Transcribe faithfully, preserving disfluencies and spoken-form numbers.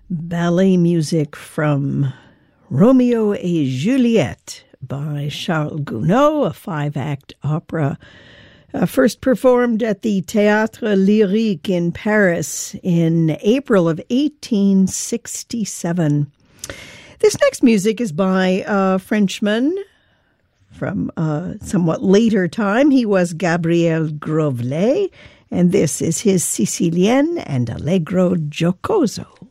ballet music from Romeo et Juliet by Charles Gounod, a five-act opera uh, first performed at the Théâtre Lyrique in Paris in April of eighteen sixty-seven. This next music is by a Frenchman from a somewhat later time. He was Gabriel Grovelet, and this is his Sicilienne and Allegro Giocoso.